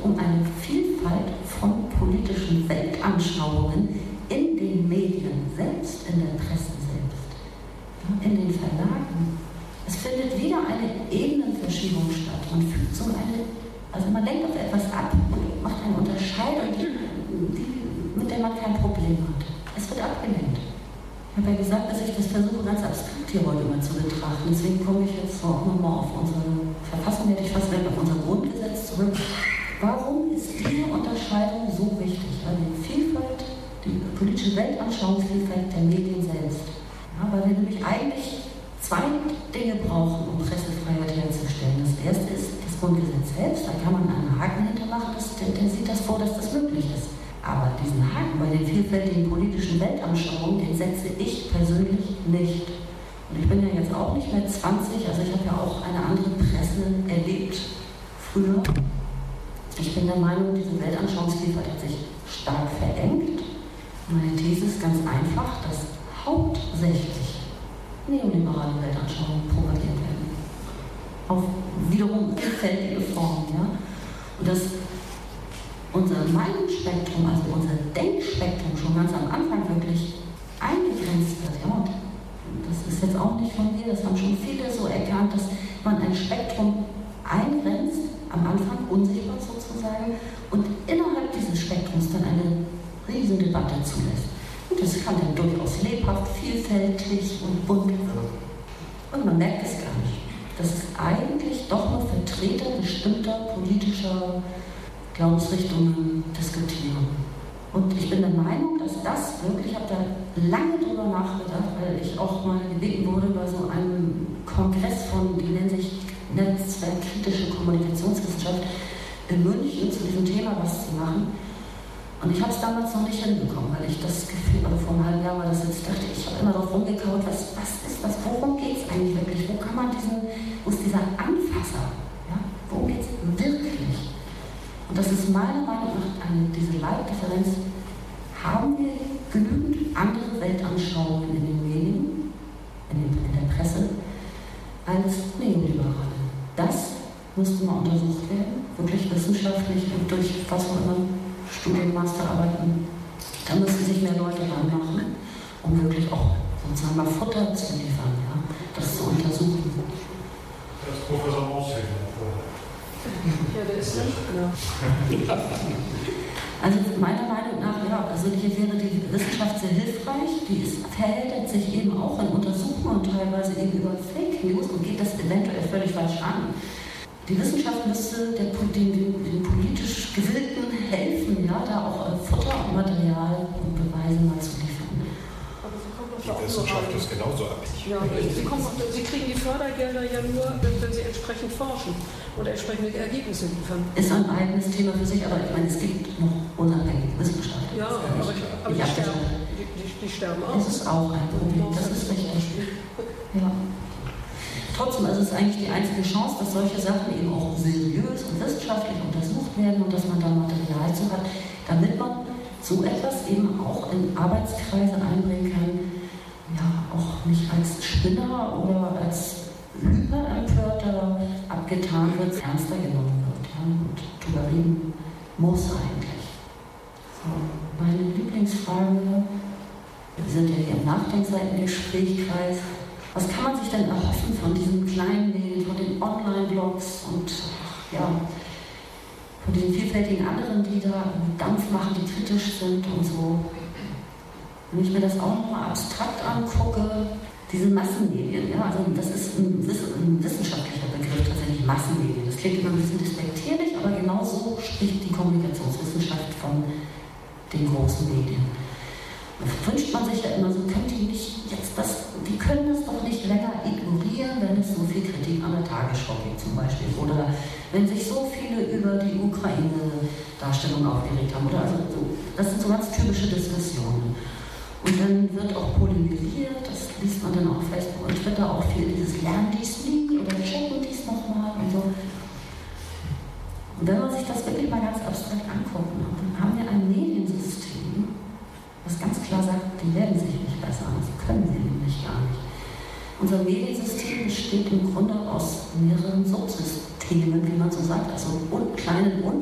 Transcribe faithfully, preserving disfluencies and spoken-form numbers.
um eine Vielfalt von politischen Weltanschauungen in den Medien selbst, in der Presse selbst, ja, in den Verlagen. Es findet wieder eine Ebenenverschiebung statt. Man fügt so eine, also man lenkt auf etwas ab und macht eine Unterscheidung, die, mit der man kein Problem hat. Es wird abgelenkt. Ich habe ja gesagt, dass ich das versuche, ganz abstrakt hier heute mal zu betrachten. Deswegen komme ich jetzt auch nochmal auf unsere Verfassung, hätte ich fast gesagt, auf unser Grundgesetz zurück. Warum ist diese Unterscheidung so wichtig? Also die Vielfalt, die politische Weltanschauungsvielfalt der Medien selbst. Ja, weil wir nämlich eigentlich zwei Dinge brauchen, um Pressefreiheit herzustellen. Das erste ist das Grundgesetz selbst, da kann man einen Haken hintermachen, das, der, der sieht das vor, dass das möglich ist. Aber diesen Haken bei den vielfältigen politischen Weltanschauungen, den setze ich persönlich nicht. Und ich bin ja jetzt auch nicht mehr zwanzig, also ich habe ja auch eine andere Presse erlebt früher. Ich bin der Meinung, diese Weltanschauungsvielfalt hat sich stark verengt. Meine These ist ganz einfach, dass hauptsächlich neoliberale Weltanschauungen propagiert werden. Auf wiederum vielfältige Formen. Ja? Und dass unser Meinungsspektrum, also unser Denkspektrum schon ganz am Anfang wirklich eingegrenzt wird. Ja? Und das ist jetzt auch nicht von mir, das haben schon viele so erkannt, dass man ein Spektrum eingrenzt, am Anfang unsichtbar sozusagen, und innerhalb dieses Spektrums dann eine riesen Debatte zulässt. Und das kann dann durchaus lebhaft, vielfältig und bunt wirken. Und man merkt es gar nicht. Das ist eigentlich doch nur Vertreter bestimmter politischer Glaubensrichtungen diskutieren. Und ich bin der Meinung, dass das wirklich, ich habe da lange drüber nachgedacht, weil ich auch mal gebeten wurde bei so einem Kongress von, die nennen sich Netzwerkkritische Kommunikationswissenschaft in München, zu diesem Thema was zu machen. Und ich habe es damals noch nicht hinbekommen, weil ich das Gefühl, oder vor einem halben Jahr war das jetzt, dachte ich, ich habe immer drauf rumgekaut, was, was ist das, worum geht es eigentlich wirklich, wo kann man diesen, wo ist dieser Anfasser, ja? Worum geht es wirklich? Und das ist meiner Meinung nach eine, diese Leitdifferenz. Haben wir genügend andere Weltanschauungen in den Medien, in, den, in der Presse, als Neoliberale? Das müsste mal untersucht werden, wirklich wissenschaftlich und durch was auch immer, Studien, Masterarbeiten. Da müssen sich mehr Leute ranmachen, um wirklich auch sozusagen mal Futter zu liefern, ja? Das zu untersuchen. Das ist Professor Maushöhn. Ja, der ist nicht, genau. Also meiner Meinung nach, ja, also hier wäre die Wissenschaft sehr hilfreich, die ist, verhält sich eben auch in Untersuchungen und teilweise eben über Fake News und geht das eventuell völlig falsch an. Die Wissenschaft müsste der, den, den politisch Gewillten helfen, ja, da auch äh, Futter und Material und Beweise mal zu liefern. Die Wissenschaft ist genauso aktiv. Ja, sie, kommen, sie kriegen die Fördergelder ja nur, wenn, wenn sie entsprechend forschen und entsprechende Ergebnisse liefern. Ist ein eigenes Thema für sich, aber ich meine, es gibt noch unabhängige Wissenschaftler. Ja, aber, aber die, sterben, die, die, die sterben auch. Das ist auch ein Problem, das ist richtig. Ja. Trotzdem, also es ist eigentlich die einzige Chance, dass solche Sachen eben auch seriös und wissenschaftlich untersucht werden und dass man da Material zu hat, damit man so etwas eben auch in Arbeitskreise einbringen kann, ja, auch nicht als Spinner oder als Hyperempörter abgetan wird, ernster genommen wird, ja, und drüber reden muss eigentlich. So, meine Lieblingsfrage, wir sind ja hier im Nachdenkseitengesprächkreis. Was kann man sich denn erhoffen von diesen kleinen Medien, von den Online-Blogs und ja, von den vielfältigen anderen, die da Dampf machen, die kritisch sind und so? Wenn ich mir das auch nochmal abstrakt angucke, diese Massenmedien, ja, also das ist ein, ein wissenschaftlicher Begriff, tatsächlich Massenmedien. Das klingt immer ein bisschen despektierlich, aber genauso spricht die Kommunikationswissenschaft von den großen Medien. Da wünscht man sich ja immer so, können die nicht jetzt das, die können das doch nicht länger ignorieren, wenn es so viel Kritik an der Tagesschau gibt zum Beispiel. Oder wenn sich so viele über die Ukraine-Darstellung aufgeregt haben. Oder also so, das sind so ganz typische Diskussionen. Und dann wird auch polemisiert, das liest man dann auch auf Facebook und Twitter auch viel, dieses Lernen dies nicht oder checken dies nochmal und so. Und wenn man sich das wirklich mal ganz abstrakt anguckt, dann haben wir ein Mediensystem, was ganz klar sagt, die werden sich nicht bessern, sie können sie nämlich gar nicht. Unser Mediensystem besteht im Grunde aus mehreren Subsystemen, wie man so sagt, also kleinen